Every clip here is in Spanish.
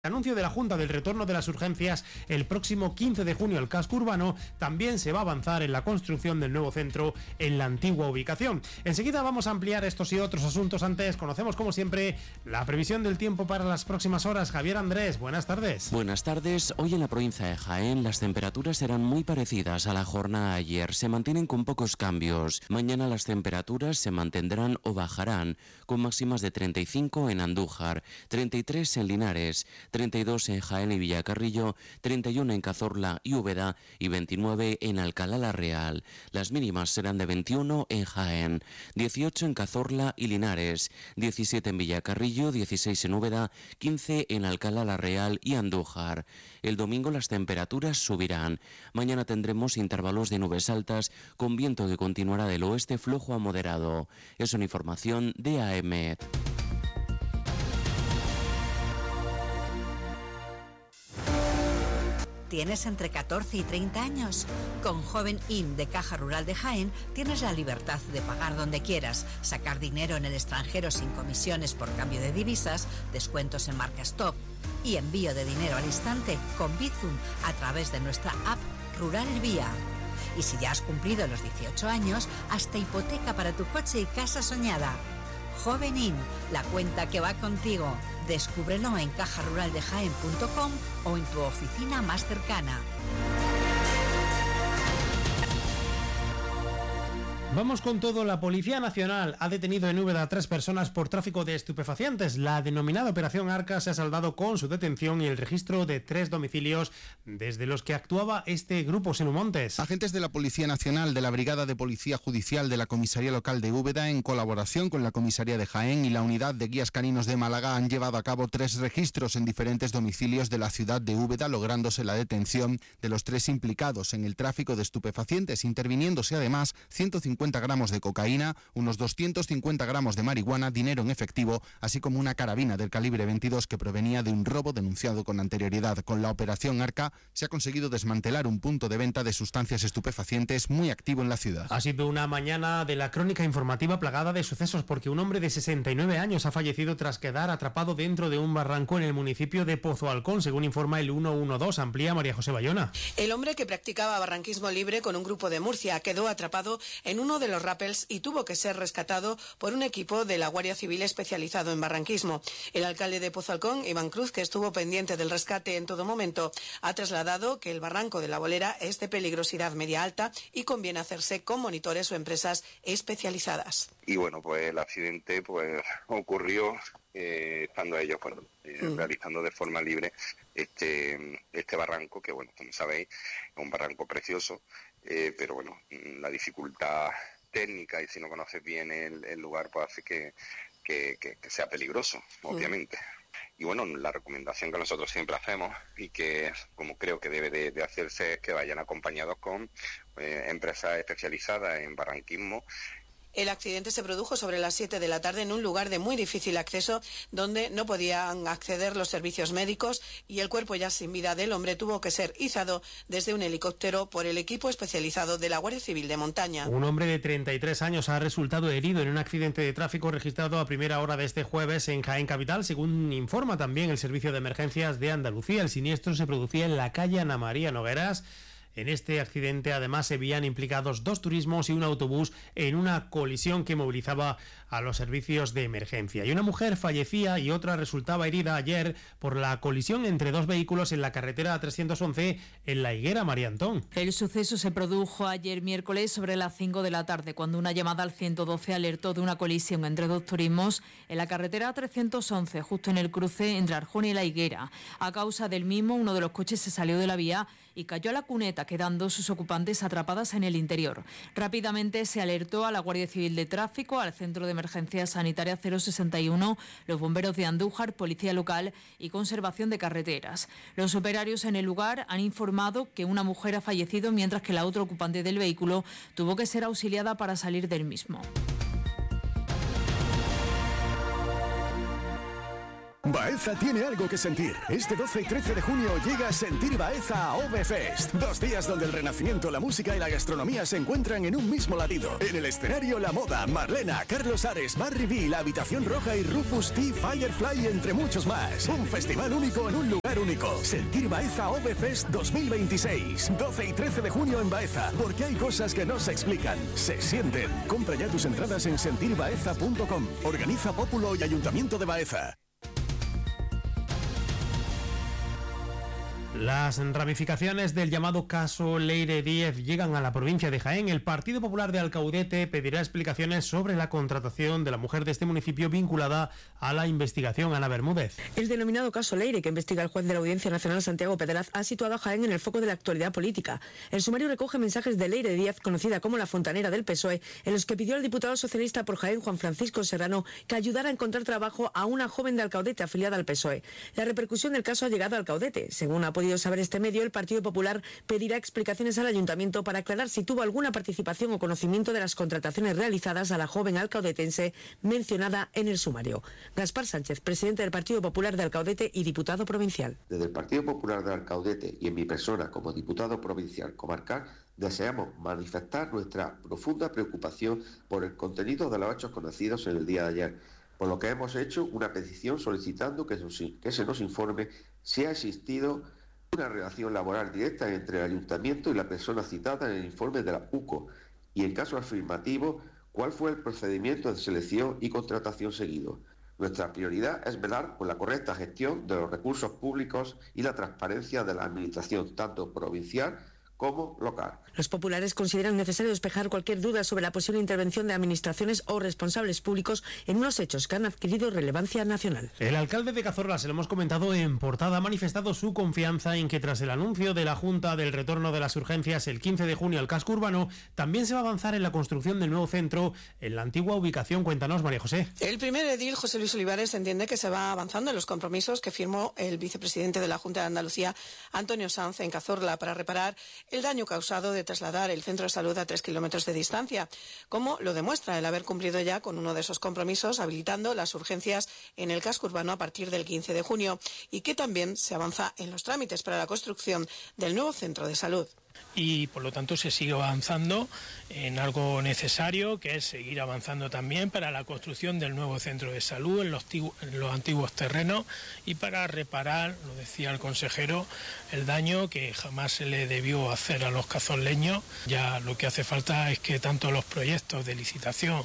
El anuncio de la Junta del retorno de las urgencias el próximo 15 de junio al casco urbano. También se va a avanzar en la construcción del nuevo centro en la antigua ubicación. Enseguida vamos a ampliar estos y otros asuntos. Antes conocemos, como siempre, la previsión del tiempo para las próximas horas. Javier Andrés, buenas tardes. Buenas tardes. Hoy en la provincia de Jaén las temperaturas serán muy parecidas a la jornada de ayer. Se mantienen con pocos cambios. Mañana las temperaturas se mantendrán o bajarán, con máximas de 35 en Andújar, 33 en Linares, 32 en Jaén y Villacarrillo, 31 en Cazorla y Úbeda y 29 en Alcalá la Real. Las mínimas serán de 21 en Jaén, 18 en Cazorla y Linares, 17 en Villacarrillo, 16 en Úbeda, 15 en Alcalá la Real y Andújar. El domingo las temperaturas subirán. Mañana tendremos intervalos de nubes altas con viento que continuará del oeste flojo a moderado. Es una información de AEMET. ¿Tienes entre 14 y 30 años? Con Joven In de Caja Rural de Jaén tienes la libertad de pagar donde quieras, sacar dinero en el extranjero sin comisiones por cambio de divisas, descuentos en marcas top y envío de dinero al instante con Bizum a través de nuestra app Rural Vía. Y si ya has cumplido los 18 años, hasta hipoteca para tu coche y casa soñada. Joven In, la cuenta que va contigo. Descúbrelo en cajaruraldejaen.com o en tu oficina más cercana. Vamos con todo. La Policía Nacional ha detenido en Úbeda a 3 personas por tráfico de estupefacientes. La denominada Operación Arca se ha saldado con su detención y el registro de 3 domicilios desde los que actuaba este grupo Senumontes. Agentes de la Policía Nacional, de la Brigada de Policía Judicial de la Comisaría Local de Úbeda, en colaboración con la Comisaría de Jaén y la Unidad de Guías Caninos de Málaga, han llevado a cabo 3 registros en diferentes domicilios de la ciudad de Úbeda, lográndose la detención de los 3 implicados en el tráfico de estupefacientes, interviniéndose además 150 gramos de cocaína, unos 250 gramos de marihuana, dinero en efectivo, así como una carabina del calibre 22 que provenía de un robo denunciado con anterioridad. Con la Operación Arca se ha conseguido desmantelar un punto de venta de sustancias estupefacientes muy activo en la ciudad. Ha sido una mañana de la crónica informativa plagada de sucesos, porque un hombre de 69 años ha fallecido tras quedar atrapado dentro de un barranco en el municipio de Pozo Alcón, según informa el 112. Amplía María José Bayona. El hombre, que practicaba barranquismo libre con un grupo de Murcia, quedó atrapado en uno de los rappels y tuvo que ser rescatado por un equipo de la Guardia Civil especializado en barranquismo. El alcalde de Pozo Alcón, Iván Cruz, que estuvo pendiente del rescate en todo momento, ha trasladado que el barranco de la Bolera es de peligrosidad media alta y conviene hacerse con monitores o empresas especializadas. Y bueno, pues el accidente ocurrió estando ellos realizando de forma libre este barranco, que bueno, como sabéis, es un barranco precioso, pero bueno, la dificultad técnica y si no conoces bien el lugar, pues hace que sea peligroso, obviamente. Y bueno, la recomendación que nosotros siempre hacemos y que como creo que debe de hacerse es que vayan acompañados con empresas especializadas en barranquismo. El accidente se produjo sobre las 7 de la tarde en un lugar de muy difícil acceso donde no podían acceder los servicios médicos y el cuerpo ya sin vida del hombre tuvo que ser izado desde un helicóptero por el equipo especializado de la Guardia Civil de Montaña. Un hombre de 33 años ha resultado herido en un accidente de tráfico registrado a primera hora de este jueves en Jaén Capital, según informa también el Servicio de Emergencias de Andalucía. El siniestro se producía en la calle Ana María Nogueras. En este accidente además se veían implicados 2 turismos y un autobús en una colisión que movilizaba a los servicios de emergencia. Y una mujer fallecía y otra resultaba herida ayer por la colisión entre 2 vehículos en la carretera 311 en La Higuera, María Antón. El suceso se produjo ayer miércoles sobre las 5 de la tarde, cuando una llamada al 112 alertó de una colisión entre 2 turismos en la carretera 311, justo en el cruce entre Arjona y La Higuera. A causa del mismo, uno de los coches se salió de la vía y cayó a la cuneta, quedando sus ocupantes atrapadas en el interior. Rápidamente se alertó a la Guardia Civil de Tráfico, al Centro de Emergencia Sanitaria 061, los bomberos de Andújar, Policía Local y Conservación de Carreteras. Los operarios en el lugar han informado que una mujer ha fallecido, mientras que la otra ocupante del vehículo tuvo que ser auxiliada para salir del mismo. Baeza tiene algo que sentir. Este 12 y 13 de junio llega Sentir Baeza a OVFest. 2 días donde el renacimiento, la música y la gastronomía se encuentran en un mismo latido. En el escenario La Moda, Marlena, Carlos Ares, Barry B, La Habitación Roja y Rufus T, Firefly, entre muchos más. Un festival único en un lugar único. Sentir Baeza OVFest 2026. 12 y 13 de junio en Baeza. Porque hay cosas que no se explican, se sienten. Compra ya tus entradas en sentirbaeza.com. Organiza Pópulo y Ayuntamiento de Baeza. Las ramificaciones del llamado caso Leire Díez llegan a la provincia de Jaén. El Partido Popular de Alcaudete pedirá explicaciones sobre la contratación de la mujer de este municipio vinculada a la investigación. Ana Bermúdez. El denominado caso Leire, que investiga el juez de la Audiencia Nacional Santiago Pedraz, ha situado a Jaén en el foco de la actualidad política. El sumario recoge mensajes de Leire Díez, conocida como la fontanera del PSOE, en los que pidió al diputado socialista por Jaén, Juan Francisco Serrano, que ayudara a encontrar trabajo a una joven de Alcaudete afiliada al PSOE. La repercusión del caso ha llegado a Alcaudete. Según ha podido saber este medio, el Partido Popular pedirá explicaciones al Ayuntamiento para aclarar si tuvo alguna participación o conocimiento de las contrataciones realizadas a la joven alcaudetense mencionada en el sumario. Gaspar Sánchez, presidente del Partido Popular de Alcaudete y diputado provincial. Desde el Partido Popular de Alcaudete y en mi persona como diputado provincial comarcal, deseamos manifestar nuestra profunda preocupación por el contenido de los hechos conocidos en el día de ayer, por lo que hemos hecho una petición solicitando que se nos informe si ha existido una relación laboral directa entre el Ayuntamiento y la persona citada en el informe de la UCO y, en caso afirmativo, cuál fue el procedimiento de selección y contratación seguido. Nuestra prioridad es velar por la correcta gestión de los recursos públicos y la transparencia de la Administración, tanto provincial como local. Los populares consideran necesario despejar cualquier duda sobre la posible intervención de administraciones o responsables públicos en unos hechos que han adquirido relevancia nacional. El alcalde de Cazorla, se lo hemos comentado en portada, ha manifestado su confianza en que tras el anuncio de la Junta del retorno de las urgencias el 15 de junio al casco urbano, también se va a avanzar en la construcción del nuevo centro en la antigua ubicación. Cuéntanos, María José. El primer edil, José Luis Olivares, entiende que se va avanzando en los compromisos que firmó el vicepresidente de la Junta de Andalucía, Antonio Sanz, en Cazorla para reparar el daño causado de trasladar el centro de salud a 3 kilómetros de distancia, como lo demuestra el haber cumplido ya con uno de esos compromisos, habilitando las urgencias en el casco urbano a partir del 15 de junio, y que también se avanza en los trámites para la construcción del nuevo centro de salud. Y por lo tanto se sigue avanzando en algo necesario, que es seguir avanzando también para la construcción del nuevo centro de salud en los antiguos terrenos y para reparar, lo decía el consejero, el daño que jamás se le debió hacer a los cazorleños. Ya lo que hace falta es que tanto los proyectos de licitación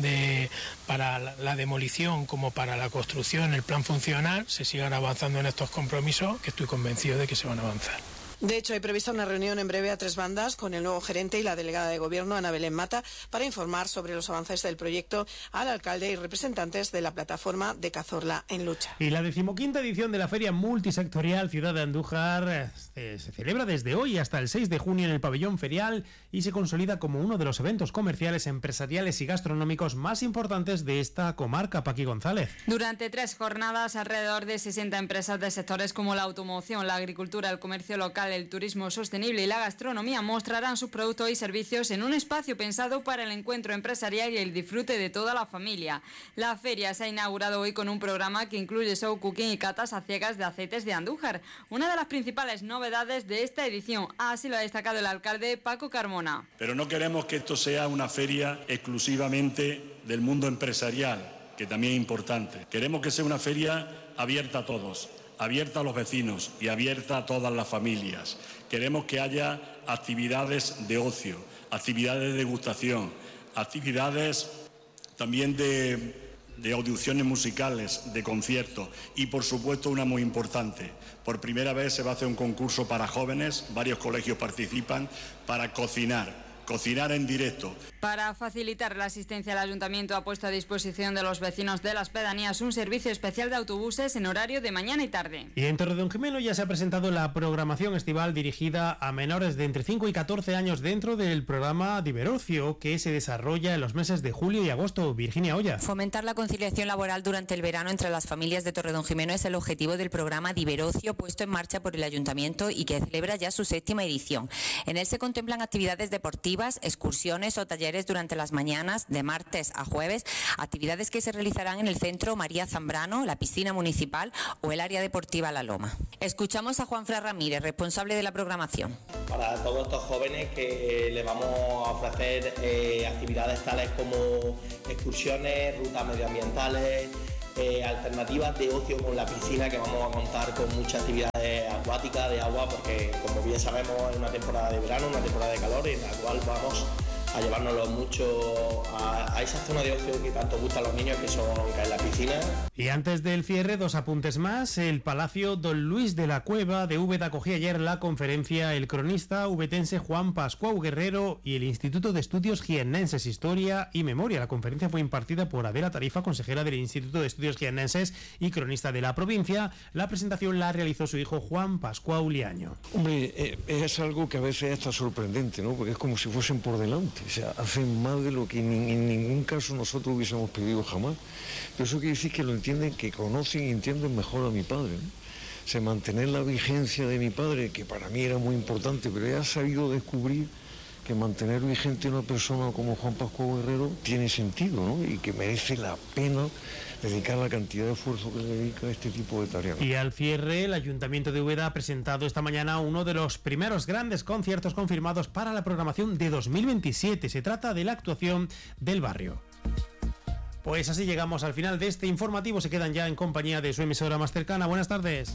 para la demolición como para la construcción, el plan funcional, se sigan avanzando en estos compromisos, que estoy convencido de que se van a avanzar. De hecho, hay prevista una reunión en breve a 3 bandas con el nuevo gerente y la delegada de Gobierno, Ana Belén Mata, para informar sobre los avances del proyecto al alcalde y representantes de la plataforma de Cazorla en Lucha. Y la 15ª edición de la Feria Multisectorial Ciudad de Andújar se celebra desde hoy hasta el 6 de junio en el pabellón ferial y se consolida como uno de los eventos comerciales, empresariales y gastronómicos más importantes de esta comarca. Paqui González. Durante 3 jornadas, alrededor de 60 empresas de sectores como la automoción, la agricultura, el comercio local, el turismo sostenible y la gastronomía mostrarán sus productos y servicios en un espacio pensado para el encuentro empresarial y el disfrute de toda la familia. La feria se ha inaugurado hoy con un programa que incluye show cooking y catas a ciegas de aceites de Andújar, una de las principales novedades de esta edición. Así lo ha destacado el alcalde Paco Carmona. Pero no queremos que esto sea una feria exclusivamente del mundo empresarial, que también es importante. Queremos que sea una feria abierta a todos, abierta a los vecinos y abierta a todas las familias. Queremos que haya actividades de ocio, actividades de degustación, actividades también de audiciones musicales, de conciertos y, por supuesto, una muy importante. Por primera vez se va a hacer un concurso para jóvenes, varios colegios participan, para cocinar en directo. Para facilitar la asistencia, el Ayuntamiento ha puesto a disposición de los vecinos de las pedanías un servicio especial de autobuses en horario de mañana y tarde. Y en Torredonjimeno ya se ha presentado la programación estival dirigida a menores de entre 5 y 14 años dentro del programa Diverocio, que se desarrolla en los meses de julio y agosto. Virginia Olla. Fomentar la conciliación laboral durante el verano entre las familias de Torredonjimeno es el objetivo del programa Diverocio puesto en marcha por el Ayuntamiento y que celebra ya su 7ª edición. En él se contemplan actividades deportivas, deportivas, excursiones o talleres durante las mañanas de martes a jueves, actividades que se realizarán en el Centro María Zambrano, la piscina municipal o el área deportiva La Loma. Escuchamos a Juanfran Ramírez, responsable de la programación. Para todos estos jóvenes que les vamos a ofrecer actividades tales como excursiones, rutas medioambientales, alternativas de ocio con la piscina, que vamos a contar con muchas actividades acuáticas de agua, porque como bien sabemos es una temporada de verano, una temporada de calor en la cual vamos a llevárnoslo mucho a esa zona de ocio que tanto gusta a los niños, que es la piscina. Y antes del cierre, 2 apuntes más. El Palacio Don Luis de la Cueva de Úbeda acogía ayer la conferencia el cronista ubetense Juan Pascual Guerrero y el Instituto de Estudios Jiennenses Historia y Memoria. La conferencia fue impartida por Adela Tarifa, consejera del Instituto de Estudios Jiennenses y cronista de la provincia. La presentación la realizó su hijo Juan Pascual Liaño. Hombre, es algo que a veces está sorprendente, ¿no? Porque es como si fuesen por delante. O sea, hacen más de lo que en ningún caso nosotros hubiésemos pedido jamás. Pero eso quiere decir que lo entienden, que conocen y entienden mejor a mi padre, ¿no? O sea, mantener la vigencia de mi padre, que para mí era muy importante, pero he sabido descubrir que mantener vigente a una persona como Juan Pascual Guerrero tiene sentido, ¿no? Y que merece la pena dedicar la cantidad de esfuerzo que le dedica a este tipo de tareas. Y al cierre, el Ayuntamiento de Úbeda ha presentado esta mañana uno de los primeros grandes conciertos confirmados para la programación de 2027. Se trata de la actuación del barrio. Pues así llegamos al final de este informativo. Se quedan ya en compañía de su emisora más cercana. Buenas tardes.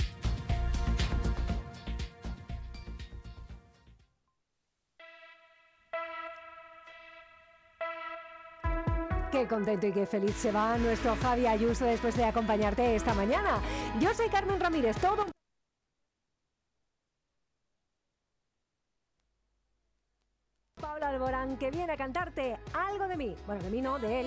Qué contento y qué feliz se va nuestro Javi Ayuso después de acompañarte esta mañana. Yo soy Carmen Ramírez, todo. Paula Alborán, que viene a cantarte algo de mí. Bueno, de mí no, de él.